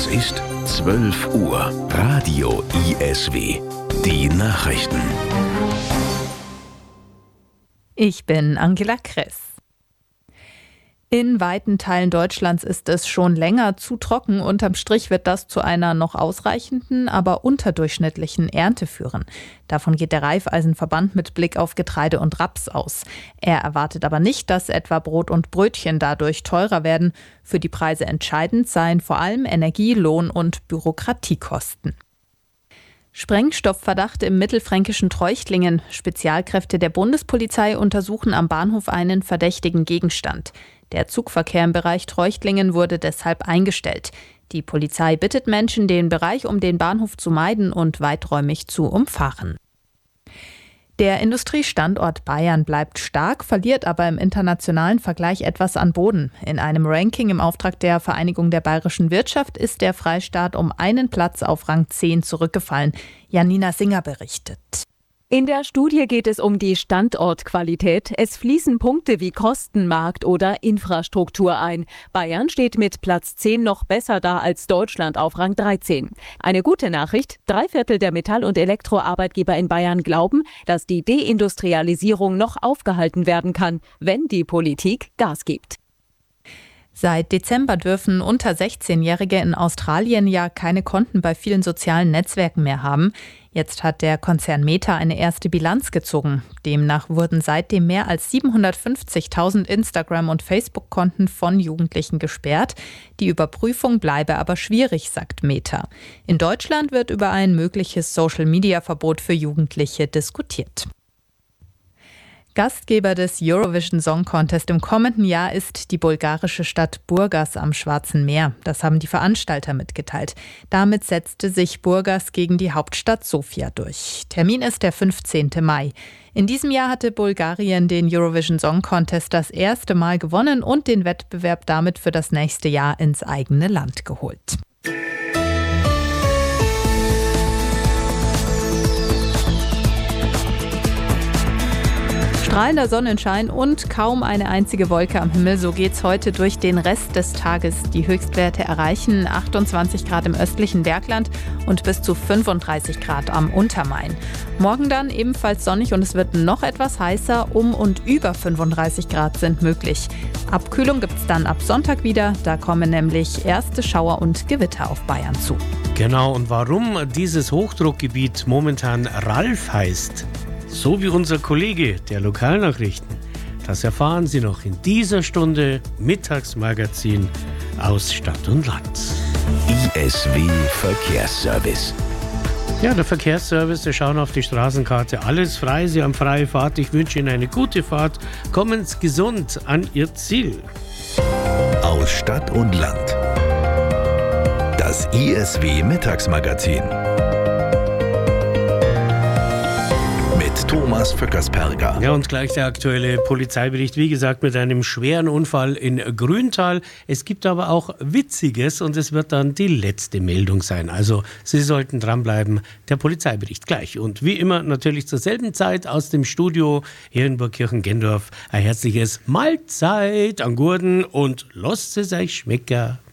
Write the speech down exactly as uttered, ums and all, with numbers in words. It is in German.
ist zwölf Uhr. Radio I S W. Die Nachrichten. Ich bin Angela Kress. In weiten Teilen Deutschlands ist es schon länger zu trocken. Unterm Strich wird das zu einer noch ausreichenden, aber unterdurchschnittlichen Ernte führen. Davon geht der Raiffeisenverband mit Blick auf Getreide und Raps aus. Er erwartet aber nicht, dass etwa Brot und Brötchen dadurch teurer werden. Für die Preise entscheidend seien vor allem Energie-, Lohn- und Bürokratiekosten. Sprengstoffverdacht im mittelfränkischen Treuchtlingen. Spezialkräfte der Bundespolizei untersuchen am Bahnhof einen verdächtigen Gegenstand. Der Zugverkehr im Bereich Treuchtlingen wurde deshalb eingestellt. Die Polizei bittet Menschen, den Bereich um den Bahnhof zu meiden und weiträumig zu umfahren. Der Industriestandort Bayern bleibt stark, verliert aber im internationalen Vergleich etwas an Boden. In einem Ranking im Auftrag der Vereinigung der bayerischen Wirtschaft ist der Freistaat um einen Platz auf Rang zehn zurückgefallen. Janina Singer berichtet. In der Studie geht es um die Standortqualität. Es fließen Punkte wie Kostenmarkt oder Infrastruktur ein. Bayern steht mit Platz zehn noch besser da als Deutschland auf Rang dreizehn. Eine gute Nachricht: Drei Viertel der Metall- und Elektroarbeitgeber in Bayern glauben, dass die Deindustrialisierung noch aufgehalten werden kann, wenn die Politik Gas gibt. Seit Dezember dürfen unter sechzehnjährige in Australien ja keine Konten bei vielen sozialen Netzwerken mehr haben. Jetzt hat der Konzern Meta eine erste Bilanz gezogen. Demnach wurden seitdem mehr als siebenhundertfünfzigtausend Instagram- und Facebook-Konten von Jugendlichen gesperrt. Die Überprüfung bleibe aber schwierig, sagt Meta. In Deutschland wird über ein mögliches Social-Media-Verbot für Jugendliche diskutiert. Gastgeber des Eurovision Song Contest im kommenden Jahr ist die bulgarische Stadt Burgas am Schwarzen Meer. Das haben die Veranstalter mitgeteilt. Damit setzte sich Burgas gegen die Hauptstadt Sofia durch. Termin ist der fünfzehnten Mai. In diesem Jahr hatte Bulgarien den Eurovision Song Contest das erste Mal gewonnen und den Wettbewerb damit für das nächste Jahr ins eigene Land geholt. Strahlender Sonnenschein und kaum eine einzige Wolke am Himmel. So geht's heute durch den Rest des Tages. Die Höchstwerte erreichen achtundzwanzig Grad im östlichen Bergland und bis zu fünfunddreißig Grad am Untermain. Morgen dann ebenfalls sonnig und es wird noch etwas heißer. Um und über fünfunddreißig Grad sind möglich. Abkühlung gibt's dann ab Sonntag wieder. Da kommen nämlich erste Schauer und Gewitter auf Bayern zu. Genau, und warum dieses Hochdruckgebiet momentan Ralf heißt, so wie unser Kollege der Lokalnachrichten, das erfahren Sie noch in dieser Stunde Mittagsmagazin aus Stadt und Land. I S W Verkehrsservice. Ja, der Verkehrsservice, wir schauen auf die Straßenkarte. Alles frei, Sie haben freie Fahrt. Ich wünsche Ihnen eine gute Fahrt. Kommen Sie gesund an Ihr Ziel. Aus Stadt und Land. Das I S W Mittagsmagazin. Thomas Vöckersperger. Ja, und gleich der aktuelle Polizeibericht, wie gesagt, mit einem schweren Unfall in Grüntal. Es gibt aber auch Witziges und es wird dann die letzte Meldung sein. Also Sie sollten dranbleiben, der Polizeibericht gleich. Und wie immer natürlich zur selben Zeit aus dem Studio hier in Burgkirchen-Gendorf ein herzliches Mahlzeit an Gurden und lasst es euch schmecken.